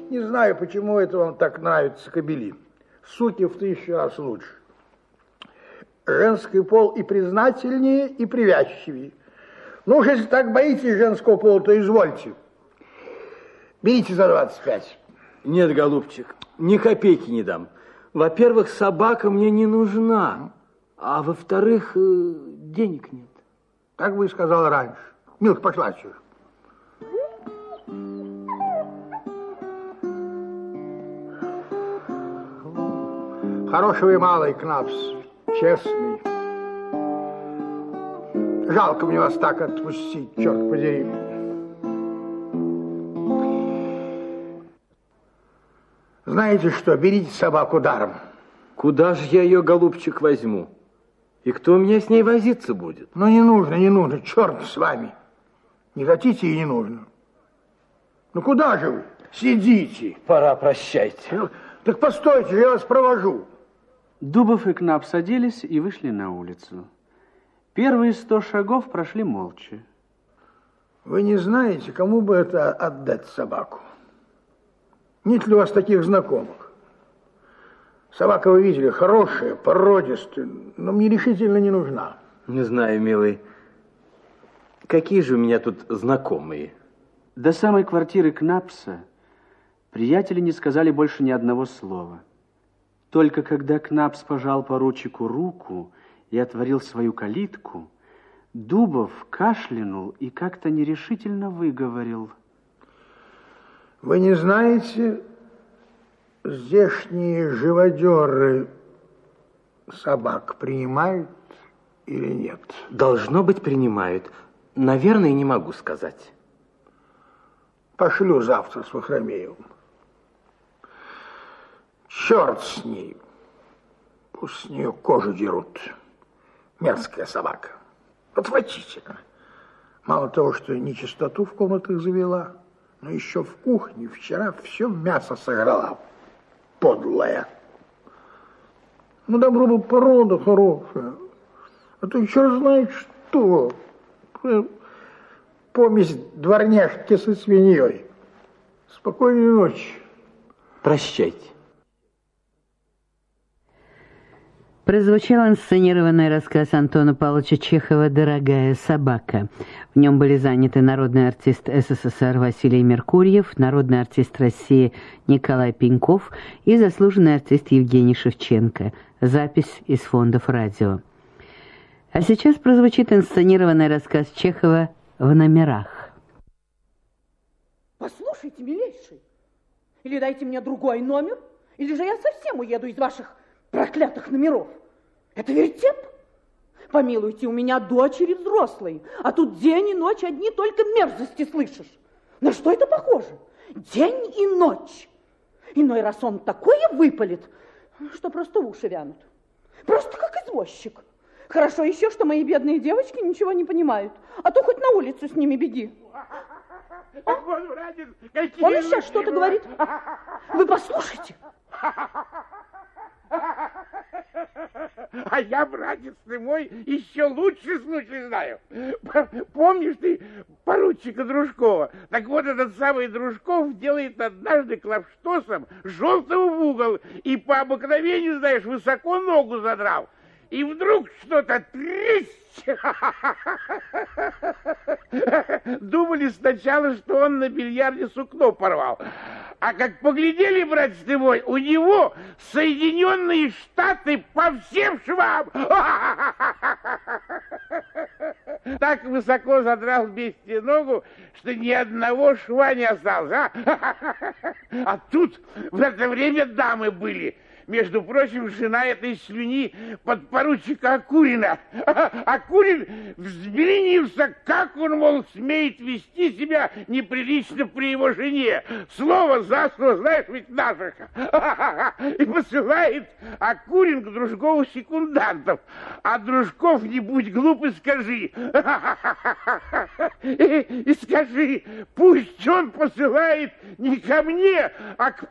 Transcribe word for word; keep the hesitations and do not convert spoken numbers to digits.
Не знаю, почему это вам так нравится, кобели. Суки в тысячу раз лучше. Женский пол и признательнее, и привязчивее. Ну уж если так боитесь женского пола, то извольте. Берите за двадцать пять. Нет, голубчик, ни копейки не дам. Во-первых, собака мне не нужна, а во-вторых, денег нет. Так бы и сказал раньше. Милка, пошла отсюда. Хороший вы малый, Кнапс, честный. Жалко мне вас так отпустить, черт подери. Знаете что, берите собаку даром. Куда же я ее, голубчик, возьму? И кто у меня с ней возиться будет? Ну, не нужно, не нужно, черт с вами. Не хотите и не нужно. Ну, куда же вы? Сидите. Пора, прощайте. Ну, так постойте, я вас провожу. Дубов и Кнап садились и вышли на улицу. Первые сто шагов прошли молча. Вы не знаете, кому бы это отдать собаку? Нет ли у вас таких знакомых? Собака, вы видели, хорошая, породистая, но мне решительно не нужна. Не знаю, милый. Какие же у меня тут знакомые? До самой квартиры Кнапса приятели не сказали больше ни одного слова. Только когда Кнапс пожал поручику руку и отворил свою калитку, Дубов кашлянул и как-то нерешительно выговорил. Вы не знаете, здешние живодеры собак принимают или нет? Должно быть, принимают. Наверное, не могу сказать. Пошлю завтра с Вахромеевым. Черт с ней. Пусть с нее кожу дерут. Мерзкая собака. Отвратительно. Мало того, что нечистоту в комнатах завела, но еще в кухне вчера все мясо сожрала. Подлая. Ну, добро бы порода хорошая. А то черт знает что. Помесь дворняжки со свиньей. Спокойной ночи. Прощайте. Прозвучал инсценированный рассказ Антона Павловича Чехова «Дорогая собака». В нем были заняты народный артист СССР Василий Меркурьев, народный артист России Николай Пеньков и заслуженный артист Евгений Шевченко. Запись из фондов радио. А сейчас прозвучит инсценированный рассказ Чехова «В номерах». Послушайте, милейший, или дайте мне другой номер, или же я совсем уеду из ваших проклятых номеров. Это вертеп? Помилуйте, у меня дочери взрослые, а тут день и ночь одни только мерзости слышишь. На что это похоже? День и ночь. Иной раз он такое выпалит, что просто уши вянут. Просто как извозчик. Хорошо еще, что мои бедные девочки ничего не понимают, а то хоть на улицу с ними беги. А? Он сейчас что-то говорит. Вы послушайте. А я, братец ты мой, еще лучше случай знаю. Помнишь ты поручика Дружкова? Так вот, этот самый Дружков делает однажды клапштосом желтого в угол и по обыкновению, знаешь, высоко ногу задрал. И вдруг что-то трещ. Думали сначала, что он на бильярде сукно порвал. А как поглядели, братец ты мой, у него Соединенные Штаты по всем швам. Так высоко задрал вместе ногу, что ни одного шва не осталось. А, а тут в это время дамы были. Между прочим, жена этой слюни подпоручика Акурина. Акурин взбеленился, как он, мол, смеет вести себя неприлично при его жене. Слово за слово, знаешь, ведь наших. И посылает Акурин к Дружкову секундантов. А Дружков, не будь глуп, и скажи. И, и скажи, пусть он посылает не ко мне, а к